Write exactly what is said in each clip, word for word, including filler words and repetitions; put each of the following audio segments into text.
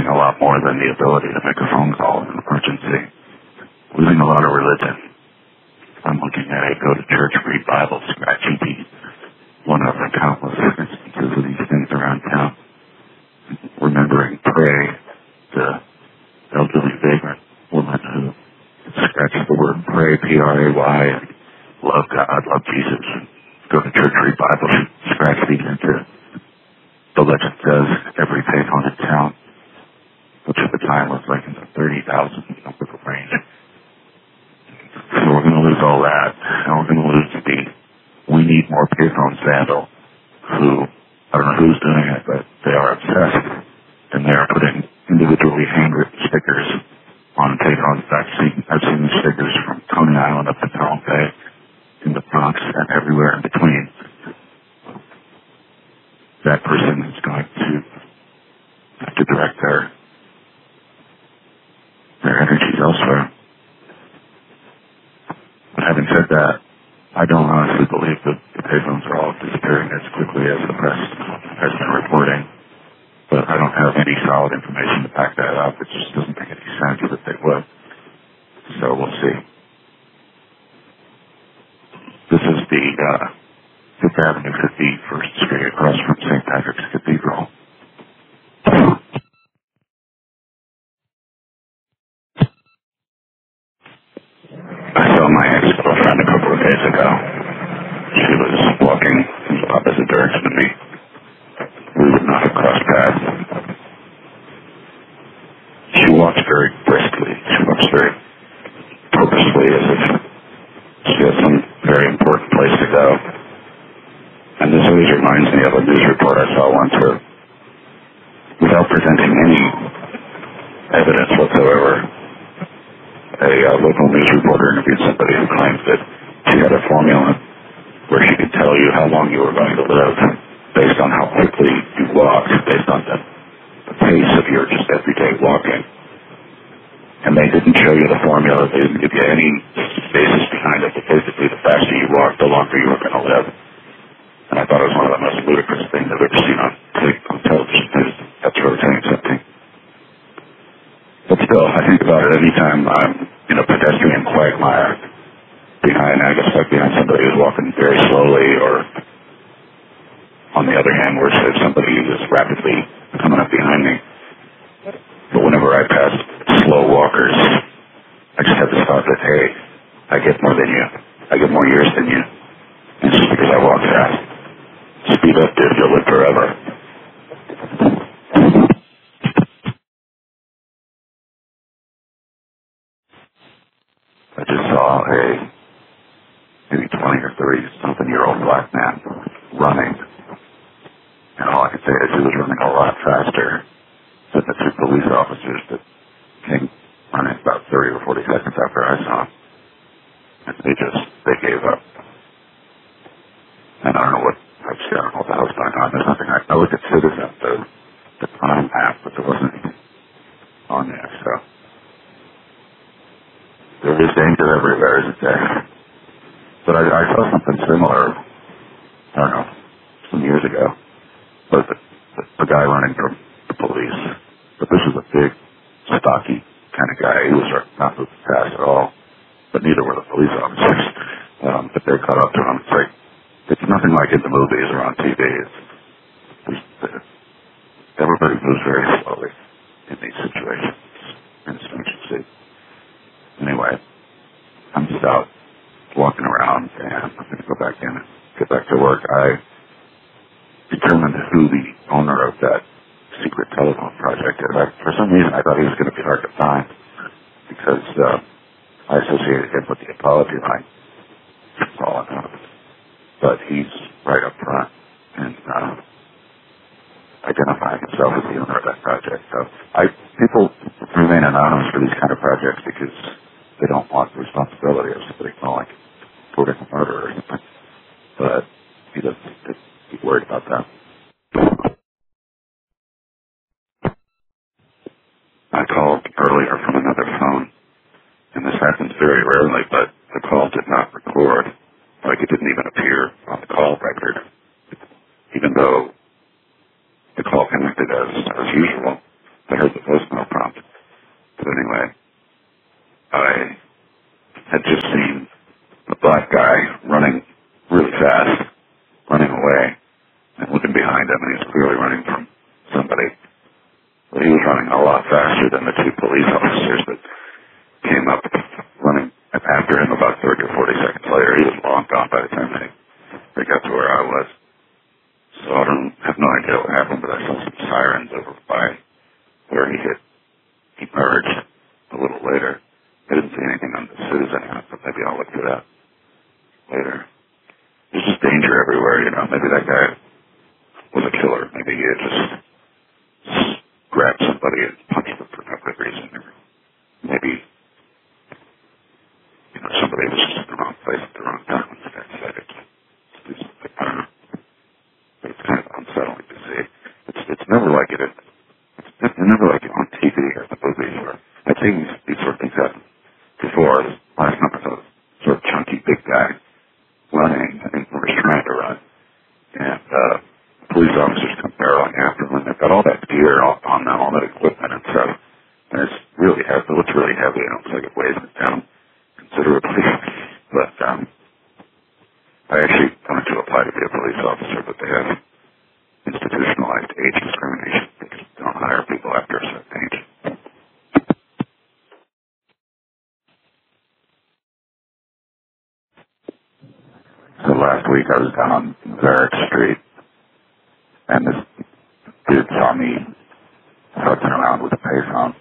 losing a lot more than the ability to make a phone call in an emergency. Losing a lot of religion. I'm looking at it, go to church, read Bible, scratch and beat. One of the countless instances of these things around town. Remembering pray, the elderly vagrant woman who scratched the word pray, P R A Y, and love God, love Jesus, and go to church, read Bible, scratch these into, the legend says, every payphone in town, which at the time was like in the thirty thousand number range. So we're going to lose all that, and we're going to lose the we need more payphone vandal, who, I don't know who's doing it, but they are obsessed, and they are putting individually handwritten stickers on payphones. I've seen, I've seen the stickers from Coney Island up to Pelham Bay, in the Bronx, and everywhere in between. That person is going to have to direct their, their energies elsewhere. But having said that, I don't honestly believe that the payphones are all disappearing as quickly as the press has been reporting. But I don't have any solid information to back that up. It just doesn't make any sense that they would. So we'll see. This is the uh, Fifth Avenue fifty-first Street across from Saint Patrick's Cathedral. I saw my ex-girlfriend a couple of days ago. She was walking in the opposite direction of me. We would not have crossed paths. She walks very briskly. She walks very purposefully, as if she has some very important place to go. And this always reminds me of a news report I saw once where, without presenting any evidence whatsoever, a uh, local news reporter interviewed somebody who claimed that she had a formula where she could tell you how long you were going to live based on how quickly you walked, based on the, the pace of your just everyday walking. And they didn't show you the formula. They didn't give you any basis behind it. But basically, the faster you walked, the longer you were going to live. And I thought it was one of the most ludicrous things I've ever seen on, on television. That's really saying something. But still, I think about it any time I'm in a pedestrian quagmire behind, I guess like behind somebody who's walking very slowly, or on the other hand, where if somebody is rapidly coming up behind me. But whenever I pass slow walkers, I just have this thought that, hey, I get more than you. I get more years than you. And it's just because I walk fast. Speed up, dude, you'll live forever. I just saw a maybe twenty or thirty something year old black man running. And all I could say is he was running a lot faster than the two police officers that came running about thirty or forty seconds after I saw him. And they just, they gave up. And I don't know what, actually I don't know what the hell's going on. There's nothing, I, I looked at Citizen, the, the crime map, but there wasn't anything on there, so. There is danger everywhere, isn't there? But I, I saw something similar, I don't know, some years ago. But the, the, the guy running from the police. But this was a big, stocky kind of guy. He was not moving fast at all. But neither were the police officers. Um, but they caught up to him. It's like, it's nothing like in the movies or on T V. It's, it's, it's, everybody moves very slowly in these situations. And it's emergency. Anyway, I'm just out walking around, and I'm going to go back in and get back to work. I determined who the owner of that secret telephone project is. I, for some reason, I thought he was going to be hard to find because uh, I associated him with the apology line. That's all I know. But he's right up front and uh, identifying himself as the owner of that project. So I people remain anonymous for these kind of projects because they don't want the responsibility of somebody calling reporting a murder or something. But he doesn't be worried about that. I called earlier from another phone, and this happens very rarely, but the call did not record. Like, it didn't even appear on the call record, even though the call connected as, as usual. I heard the voice fast, running away, and looking behind him, and he was clearly running from somebody. But he was running a lot faster than the two police officers that came up running after him about thirty or forty seconds later. He was long gone by the time they, they got to where I was. So I don't have no idea what happened, but I saw some sirens over by where he hit. He merged a little later. I didn't see anything on the citizen app, but maybe I'll look for that later. There's just danger everywhere, you know. Maybe that guy was a killer. Maybe he had just grabbed somebody and punched them for no good reason. Or maybe, you know, somebody was just in the wrong place at the wrong time and decided to do something. I don't know. But it's kind of unsettling to see. It's it's never like it. It's, it's never like it on T V or the movies where I've seen these, these sort of things happen before. Last night I saw a sort of chunky big guy running, I think, or was trying to run, and uh, police officers come barreling after him, and they've got all that gear all, on them, all that equipment and stuff, and it's really heavy. It looks really heavy. It looks like it weighs it down considerably. But um, I actually wanted to apply to be a police officer, but they have institutionalized age discrimination. They just don't hire people after a certain age. So last week I was down on Varick Street, and this dude saw me futzing around with a payphone.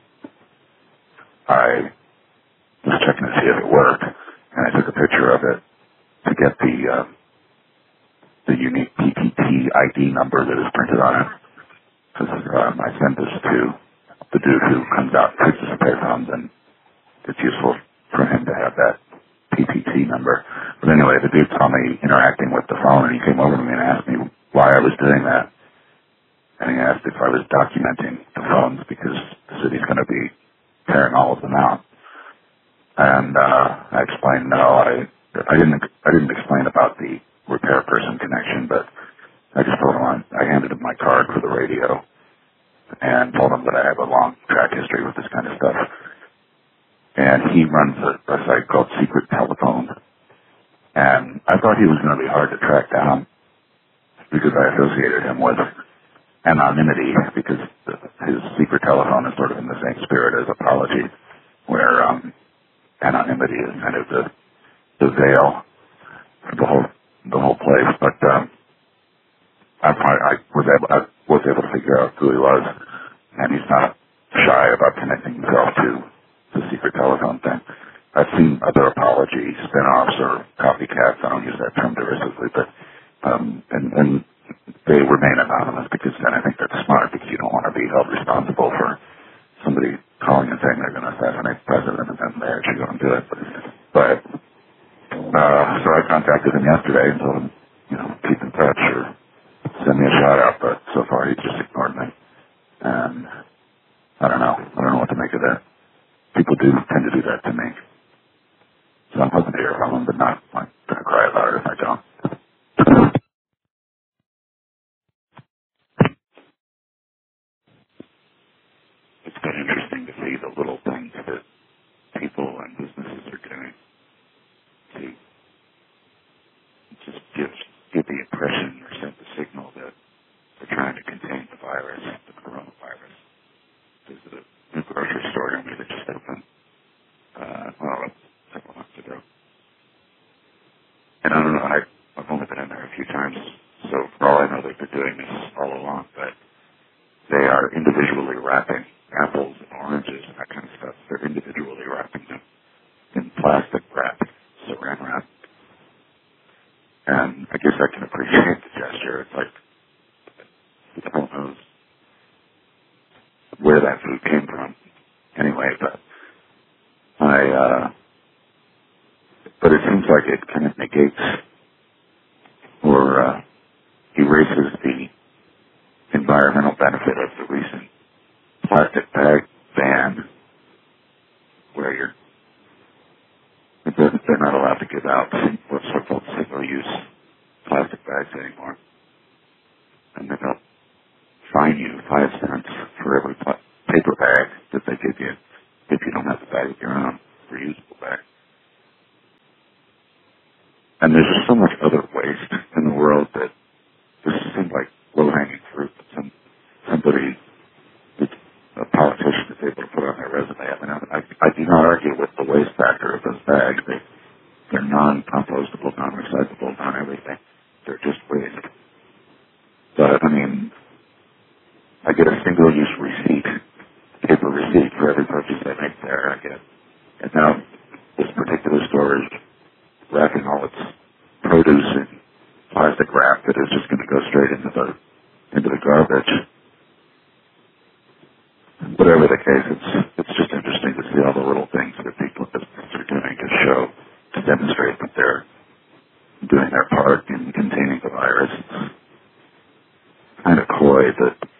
I was checking to see if it worked, and I took a picture of it to get the uh, the unique P T T I D number that is printed on it. Because um, I sent this to the dude who comes out and fixes the payphones, and it's useful for him to have that P T T number. But anyway, the dude saw me interacting with the phone, and he came over to me and asked me why I was doing that. And he asked if I was documenting the phones because the city's going to be tearing all of them out. And uh, I explained no, I I didn't I didn't explain about the repair person connection, but I just told him I, I handed him my card for the radio and told him that I have a long track history with this kind of stuff. And he runs a, a site called Secret Telephone. And I thought he was going to be hard to track down because I associated him with anonymity, because the, his secret telephone is sort of in the same spirit as Apology, where um, anonymity is kind of the, the veil for the whole the whole place. But um, I, I was able I was able to figure out who he was, and he's not shy about connecting himself to the secret telephone thing. I've seen other Apology spin-offs or copycats. I don't use that term derisively, but um, and, and they remain anonymous because then I think that's smart, because you don't want to be held responsible for somebody calling and saying they're going to assassinate the president and then they actually go and do it. But, but uh, so I contacted him yesterday and told him, you know, keep in touch or send me a shout out. But so far he just ignored me, and I don't know. I don't know what to make of that. People do tend to do that to me. So I'm hoping to hear from him, but not like going to cry about it if I don't. It's been interesting to see the little things that people and businesses are doing to just give give the impression or send the signal that they're trying to contain the virus, the coronavirus. There's a new grocery store near me that just opened, uh, well, several months ago. And I don't know, I, I've only been in there a few times, so for all I know, they've been doing this all along, but they are individually wrapping apples and oranges and that kind of stuff. They're individually wrapping them in plastic wrap, saran wrap. And I guess I can appreciate the gesture. It's like, who the hell knows where that food came from anyway, but I, uh, but it seems like it kind of negates or uh, erases the environmental benefit of the recent plastic bag ban, where you're they're not allowed to give out what's so-called single-use plastic bags anymore, and they don't fine you five cents for every pla- paper bag that they give you if you don't have a bag of your own, reusable bag. And there's just so much other waste go straight into the into the garbage. Whatever the case, it's it's just interesting to see all the little things that people are doing to show, to demonstrate that they're doing their part in containing the virus. It's kind of coy that